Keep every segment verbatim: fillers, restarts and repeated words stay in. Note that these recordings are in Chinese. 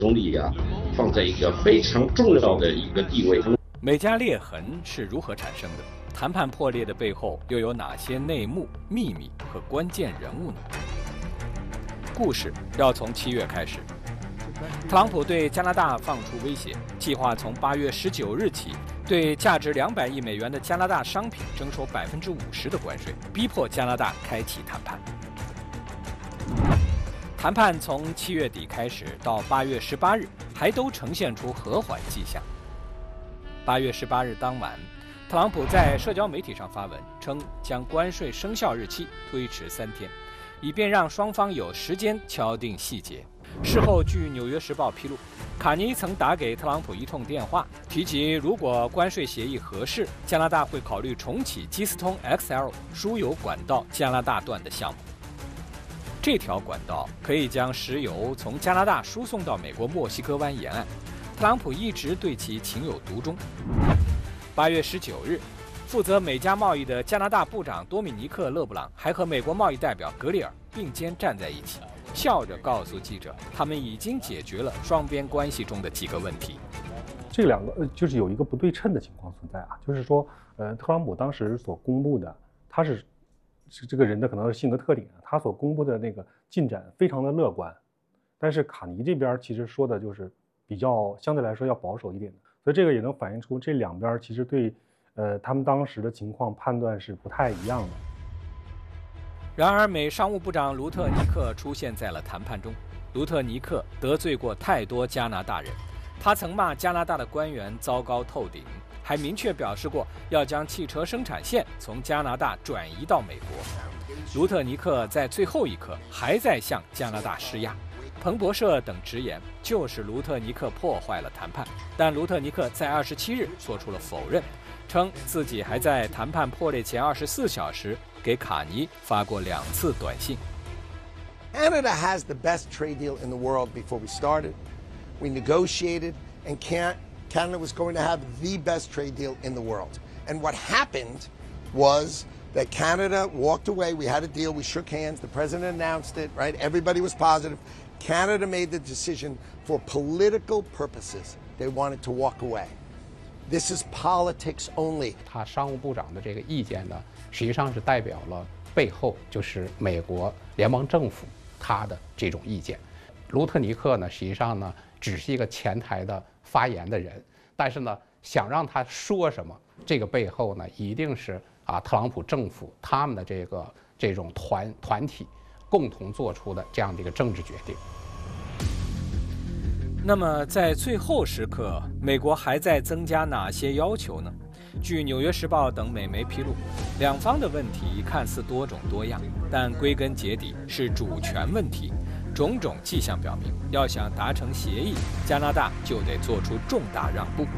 总理啊，放在一个非常重要的一个地位。 美加裂痕是如何产生的？谈判破裂的背后又有哪些内幕、秘密和关键人物呢？故事要从七月开始。特朗普对加拿大放出威胁，计划从八月十九日起对价值两百亿美元的加拿大商品征收百分之五十的关税，逼迫加拿大开启谈判。谈判从七月底开始到八月十八日，还都呈现出和缓迹象。八月十八日当晚，特朗普在社交媒体上发文称，将关税生效日期推迟三天，以便让双方有时间敲定细节。事后，据《纽约时报》披露，卡尼曾打给特朗普一通电话，提及如果关税协议合适，加拿大会考虑重启基斯通 X L 输油管道加拿大段的项目。这条管道可以将石油从加拿大输送到美国墨西哥湾沿岸，特朗普一直对其情有独钟。八月十九日，负责美加贸易的加拿大部长多米尼克·勒布朗还和美国贸易代表格里尔并肩站在一起，笑着告诉记者，他们已经解决了双边关系中的几个问题。 这两个呃，就是有一个不对称的情况存在啊，就是说，呃，特朗普当时所公布的，他是是这个人的可能是性格特点，他所公布的那个进展非常的乐观，但是卡尼这边其实说的就是比较相对来说要保守一点的，所以这个也能反映出这两边其实对呃他们当时的情况判断是不太一样的。 然而，美商务部长卢特尼克出现在了谈判中。卢特尼克得罪过太多加拿大人，他曾骂加拿大的官员糟糕透顶，还明确表示过要将汽车生产线从加拿大转移到美国。卢特尼克在最后一刻还在向加拿大施压。彭博社等直言，就是卢特尼克破坏了谈判，但卢特尼克在二十七日做出了否认，称自己还在谈判破裂前二十四小时给卡尼发过两次短信。 Canada has the best trade deal in the world before we started. We negotiated, and Canada was going to have the best trade deal in the world. And what happened was that Canada walked away. We had a deal. We shook hands. The president announced it, right? Everybody was positive. Canada made the decision for political purposes. They wanted to walk away. This is politics only. 他商务部长的这个意见呢，实际上是代表了背后就是美国联邦政府他的这种意见。卢特尼克呢，实际上呢只是一个前台的发言的人，但是呢，想让他说什么，这个背后呢，一定是啊特朗普政府他们的这个这种团团体共同做出的这样的一个政治决定。 那么在最后时刻，美国还在增加哪些要求呢？据《纽约时报》等美媒披露，两方的问题看似多种多样，但归根结底是主权问题。种种迹象表明，要想达成协议，加拿大就得做出重大让步。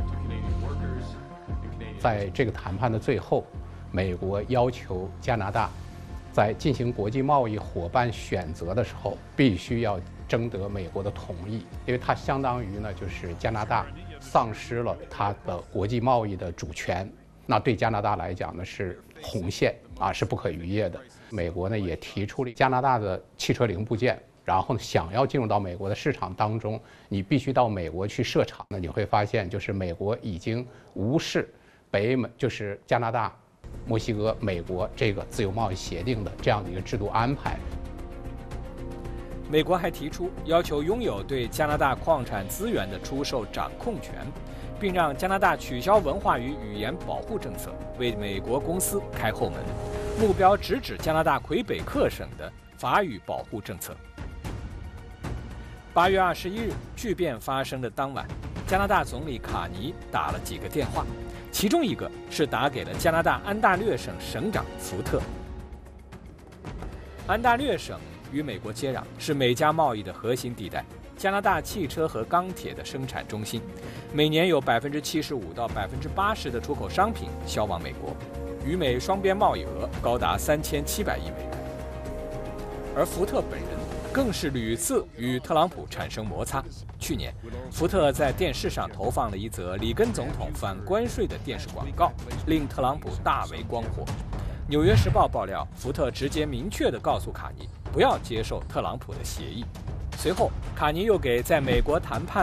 在这个谈判的最后，美国要求加拿大在进行国际贸易伙伴选择的时候，必须要征得美国的同意，因为它相当于呢，就是加拿大丧失了它的国际贸易的主权，那对加拿大来讲呢是红线啊，是不可逾越的。美国呢也提出了加拿大的汽车零部件，然后想要进入到美国的市场当中，你必须到美国去设厂。那你会发现，就是美国已经无视北美，就是加拿大、墨西哥、美国这个自由贸易协定的这样的一个制度安排。 美国还提出要求拥有对加拿大矿产资源的出售掌控权，并让加拿大取消文化与语言保护政策，为美国公司开后门。目标直指加拿大魁北克省的法语保护政策。八月二十一日，巨变发生的当晚，加拿大总理卡尼打了几个电话，其中一个是打给了加拿大安大略省省长福特。安大略省与美国接壤，是美加贸易的核心地带，加拿大汽车和钢铁的生产中心，每年有百分之七十五到百分之八十的出口商品销往美国，与美双边贸易额高达三千七百亿美元。而福特本人更是屡次与特朗普产生摩擦。去年，福特在电视上投放了一则里根总统反关税的电视广告，令特朗普大为光火。《纽约时报》爆料，福特直接明确地告诉卡尼，不要接受特朗普的协议。 随后，卡尼又给在美国谈判